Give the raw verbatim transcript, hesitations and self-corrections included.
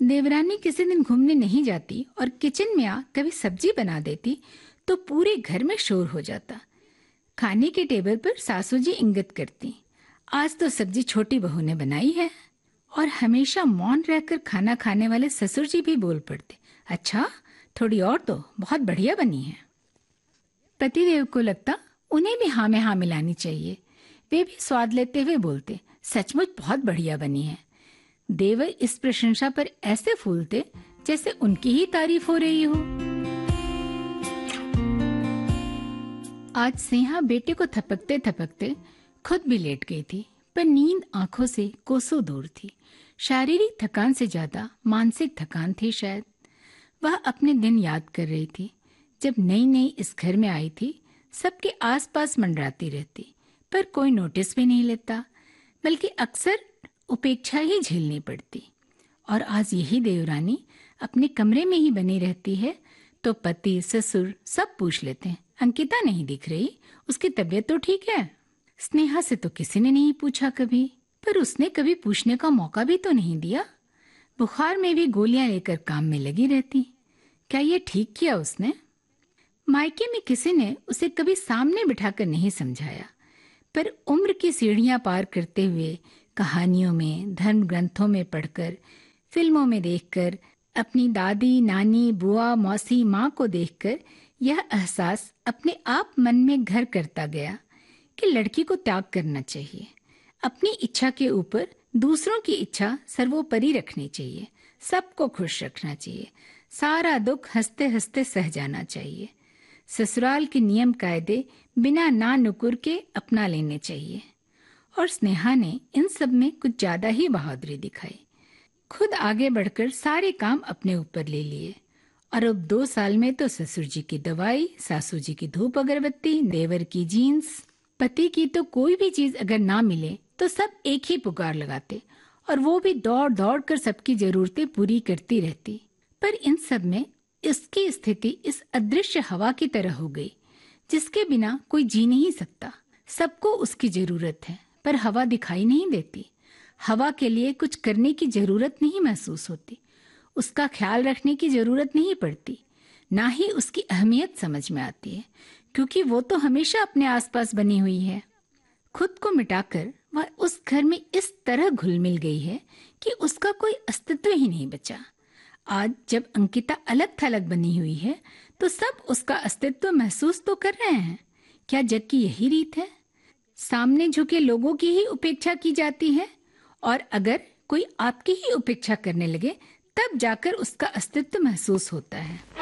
देवरानी किसी दिन घूमने नहीं जाती और किचन में आ कभी सब्जी बना देती तो पूरे घर में शोर हो जाता। खाने के टेबल पर सासू जी इंगित करती, आज तो सब्जी छोटी बहू ने बनाई है। और हमेशा मौन रहकर खाना खाने वाले ससुर जी भी बोल पड़ते, अच्छा थोड़ी और दो, बहुत बढ़िया बनी है। पतिदेव को लगता उन्हें भी हाँ में हाँ मिलानी चाहिए। वे भी स्वाद लेते हुए बोलते, सचमुच बहुत बढ़िया बनी है। देवर इस प्रशंसा पर ऐसे फूलते जैसे उनकी ही तारीफ हो रही हो। आज स्नेहा बेटे को थपकते थपकते खुद भी लेट गई थी, पर नींद आंखों से कोसों दूर थी। शारीरिक थकान से ज्यादा मानसिक थकान थी शायद। वह अपने दिन याद कर रही थी, जब नई नई इस घर में आई थी। सबके आसपास मंडराती रहती, पर कोई नोटिस भी नहीं लेता, बल्कि अक्सर उपेक्षा ही झेलनी पड़ती। और आज यही देवरानी अपने कमरे में ही बनी रहती है तो पति ससुर सब पूछ लेते हैं, अंकिता नहीं दिख रही, उसकी तबीयत तो ठीक है। स्नेहा से तो किसी ने नहीं पूछा कभी, पर उसने कभी पूछने का मौका भी तो नहीं दिया। बुखार में भी गोलियां लेकर काम में लगी रहती। क्या ये ठीक किया उसने? मायके में किसी ने उसे कभी सामने बिठाकर नहीं समझाया, पर उम्र की सीढ़ियां पार करते हुए कहानियों में, धर्म ग्रंथों में पढ़कर, फिल्मों में देखकर, अपनी दादी नानी बुआ मौसी माँ को देखकर यह एहसास अपने आप मन में घर करता गया कि लड़की को त्याग करना चाहिए। अपनी इच्छा के ऊपर दूसरों की इच्छा सर्वोपरि रखनी चाहिए। सबको खुश रखना चाहिए। सारा दुख हंसते हंसते सह जाना चाहिए। ससुराल के नियम कायदे बिना ना नुकुर के अपना लेने चाहिए। और स्नेहा ने इन सब में कुछ ज्यादा ही बहादुरी दिखाई। खुद आगे बढ़कर सारे काम अपने ऊपर ले लिए। और अब दो साल में तो ससुर जी की दवाई, सासू जी की धूप अगरबत्ती, देवर की जीन्स, पति की तो कोई भी चीज अगर ना मिले तो सब एक ही पुकार लगाते, और वो भी दौड़ दौड़ कर सबकी जरूरतें पूरी करती रहती। पर इन सब में इसकी स्थिति इस अदृश्य हवा की तरह हो गई, जिसके बिना कोई जी नहीं सकता। सबको उसकी जरूरत है, पर हवा दिखाई नहीं देती। हवा के लिए कुछ करने की जरूरत नहीं महसूस होती, उसका ख्याल रखने की जरूरत नहीं पड़ती, ना ही उसकी अहमियत समझ में आती है, क्योंकि वो तो हमेशा अपने आसपास बनी हुई है। खुद को मिटाकर वह उस घर में इस तरह घुल मिल गई है कि उसका कोई अस्तित्व ही नहीं बचा। आज जब अंकिता अलग थलग बनी हुई है तो सब उसका अस्तित्व महसूस तो कर रहे हैं। क्या जग की यही रीत है? सामने झुके लोगों की ही उपेक्षा की जाती है, और अगर कोई आपकी ही उपेक्षा करने लगे तब जाकर उसका अस्तित्व महसूस होता है।